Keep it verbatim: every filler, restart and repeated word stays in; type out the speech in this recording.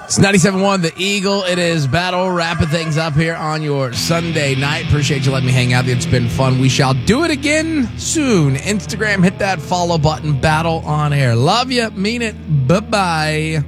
It's ninety-seven point one The Eagle. It is Battle, wrapping things up here on your Sunday night. Appreciate you letting me hang out. It's been fun. We shall do it again soon. Instagram, hit that follow button. Battle on air. Love you. Mean it. Bye-bye.